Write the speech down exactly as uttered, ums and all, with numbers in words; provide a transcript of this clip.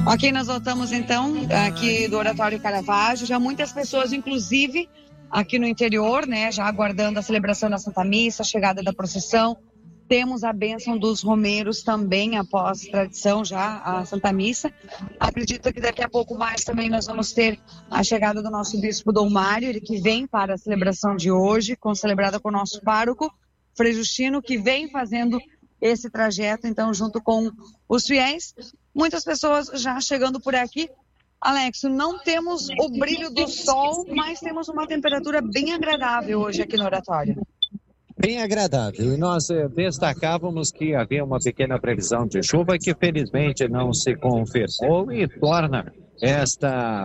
Ok, nós voltamos então aqui do Oratório Caravaggio, já muitas pessoas, inclusive aqui no interior, né, já aguardando a celebração da Santa Missa, a chegada da procissão. Temos a bênção dos romeiros também, após tradição já, a Santa Missa. Acredito que daqui a pouco mais também nós vamos ter a chegada do nosso bispo Dom Mário, ele que vem para a celebração de hoje, celebrada com o nosso pároco, Frei Justino, que vem fazendo esse trajeto, então, junto com os fiéis. Muitas pessoas já chegando por aqui. Alex, não temos o brilho do sol, mas temos uma temperatura bem agradável hoje aqui no Oratório. Bem agradável. E nós eh, destacávamos que havia uma pequena previsão de chuva que felizmente não se confirmou e torna esta